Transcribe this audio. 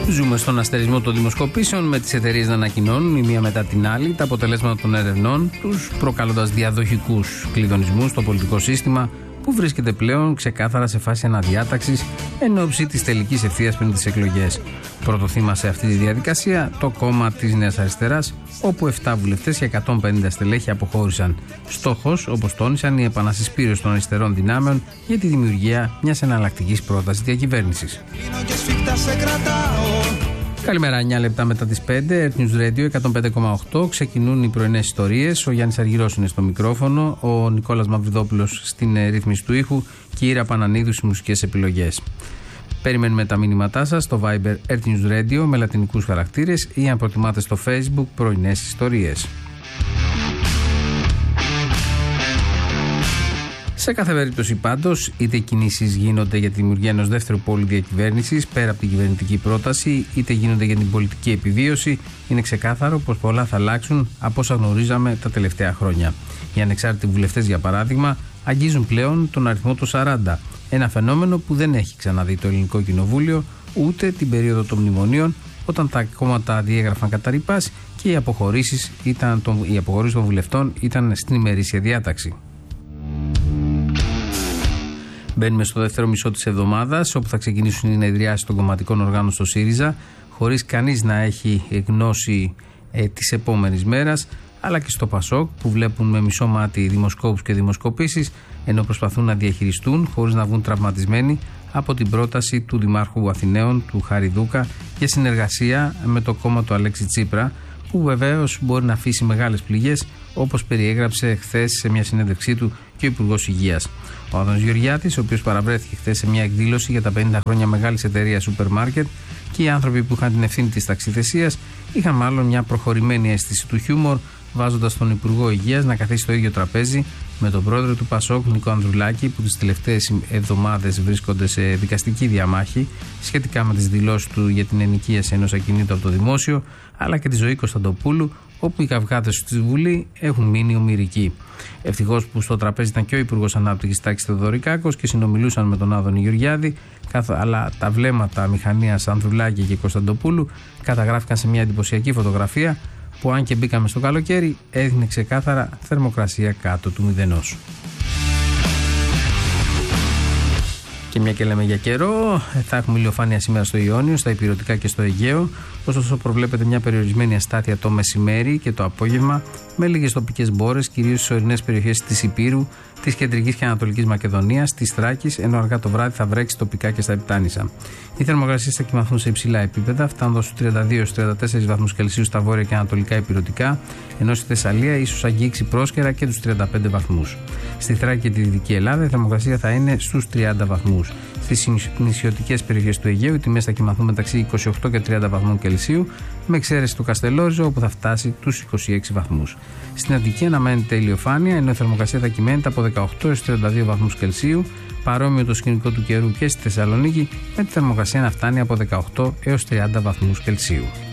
Ζούμε στον αστερισμό των δημοσκοπήσεων, με τις εταιρείες να ανακοινώνουν η μία μετά την άλλη τα αποτελέσματα των ερευνών τους, προκαλώντας διαδοχικούς κλειδονισμούς στο πολιτικό σύστημα που βρίσκεται πλέον ξεκάθαρα σε φάση αναδιάταξης εν ώψη της τελικής ευθείας πριν τις εκλογές. Πρώτο θύμα σε αυτή τη διαδικασία το κόμμα της Νέας Αριστεράς, όπου 7 βουλευτές και 150 στελέχη αποχώρησαν. Στόχος, όπως τόνισαν, η επανασυσπήρωση των αριστερών δυνάμεων για τη δημιουργία μιας εναλλακτικής πρότασης διακυβέρνησης. Καλημέρα, 9 λεπτά μετά τις 5, Earth News Radio 105,8. Ξεκινούν οι πρωινές ιστορίες. Ο Γιάννης Αργυρός είναι στο μικρόφωνο, ο Νικόλας Μαυριδόπουλος στην ρύθμιση του ήχου και η Ήρα Πανανίδου στις μουσικές επιλογές. Περιμένουμε τα μήνυματά σας στο Viber Earth News Radio με λατινικούς χαρακτήρες ή αν προτιμάτε στο Facebook πρωινές ιστορίες. Σε κάθε περίπτωση πάντως, είτε οι κινήσεις γίνονται για τη δημιουργία ενός δεύτερου πόλου διακυβέρνησης πέρα από την κυβερνητική πρόταση, είτε γίνονται για την πολιτική επιβίωση, είναι ξεκάθαρο πως πολλά θα αλλάξουν από όσα γνωρίζαμε τα τελευταία χρόνια. Οι ανεξάρτητοι βουλευτές, για παράδειγμα, αγγίζουν πλέον τον αριθμό των 40. Ένα φαινόμενο που δεν έχει ξαναδεί το ελληνικό κοινοβούλιο ούτε την περίοδο των μνημονίων, όταν τα κόμματα διέγραφαν κατά ρηπάς και οι αποχωρήσεις των βουλευτών ήταν στην ημερήσια διάταξη. Μπαίνουμε στο δεύτερο μισό της εβδομάδας, όπου θα ξεκινήσουν οι συνεδριάσεις των κομματικών οργάνων στο ΣΥΡΙΖΑ, χωρίς κανείς να έχει γνώση της επόμενης μέρας, αλλά και στο ΠΑΣΟΚ, που βλέπουν με μισό μάτι δημοσκόπους και δημοσκοπήσεις, ενώ προσπαθούν να διαχειριστούν χωρίς να βγουν τραυματισμένοι από την πρόταση του Δημάρχου Αθηναίων, του Χαριδούκα, για συνεργασία με το κόμμα του Αλέξη Τσίπρα, που βεβαίως μπορεί να αφήσει μεγάλες πληγές, όπως περιέγραψε χθες σε μια συνέντευξή του και ο Υπουργός Υγείας. Ο Άδωνης Γεωργιάτης, ο οποίος παραβρέθηκε χθες σε μια εκδήλωση για τα 50 χρόνια μεγάλης εταιρείας σούπερ μάρκετ, και οι άνθρωποι που είχαν την ευθύνη της ταξιθεσίας είχαν μάλλον μια προχωρημένη αίσθηση του χιούμορ, βάζοντας τον Υπουργό Υγείας να καθίσει στο ίδιο τραπέζι με τον πρόεδρο του ΠΑΣΟΚ, Νίκο Ανδρουλάκη, που τις τελευταίες εβδομάδες βρίσκονται σε δικαστική διαμάχη σχετικά με τις δηλώσεις του για την ενοικίαση ενός ακινήτου από το δημόσιο, αλλά και τη Ζωή Κωνσταντοπούλου, όπου οι καυγάδες στη Βουλή έχουν μείνει ομηρικοί. Ευτυχώς που στο τραπέζι ήταν και ο Υπουργός Ανάπτυξης Τάκης Θεοδωρικάκος και συνομιλούσαν με τον Άδωνη Γεωργιάδη, αλλά τα βλέμματα μηχανίας Ανδρουλάκη και Κωνσταντοπούλου καταγράφηκαν σε μια εντυπωσιακή φωτογραφία που, αν και μπήκαμε στο καλοκαίρι, έδειχνε ξεκάθαρα θερμοκρασία κάτω του μηδενός. Και μια και λέμε για καιρό, θα έχουμε ηλιοφάνεια σήμερα στο Ιόνιο, στα Ηπειρωτικά και στο Αιγαίο. Ωστόσο, προβλέπεται μια περιορισμένη αστάθεια το μεσημέρι και το απόγευμα, με λίγες τοπικές μπόρες, κυρίως στις ορεινές περιοχές της Ηπείρου, της Κεντρικής και Ανατολικής Μακεδονίας, της Θράκης, ενώ αργά το βράδυ θα βρέξει τοπικά και στα Επτάνησα. Οι θερμοκρασίες θα κοιμαθούν σε υψηλά επίπεδα, φτάνοντας στους 32-34 βαθμούς Κελσίου στα βόρεια και ανατολικά Ηπειρωτικά, ενώ στη Θεσσαλία ίσως αγγίξει πρόσκαιρα και τους 35 βαθμούς. Στη Θράκη και τη Δυτική Ελλάδα η θερμοκρασία θα είναι στους 30 βαθμούς. Στις νησιωτικές περιοχές του Αιγαίου οι τιμές θα κοιμαθούν μεταξύ 28 και 30 βαθμών Κελσίου, με εξαίρεση του Καστελόριζο, όπου θα φτάσει τους 26 βαθμούς. Στην Αττική αναμένεται ηλιοφάνεια, ενώ η θερμοκρασία θα κυμαίνεται από 18 έως 32 βαθμούς Κελσίου, παρόμοιο το σκηνικό του καιρού και στη Θεσσαλονίκη, με τη θερμοκρασία να φτάνει από 18 έως 30 βαθμούς Κελσίου.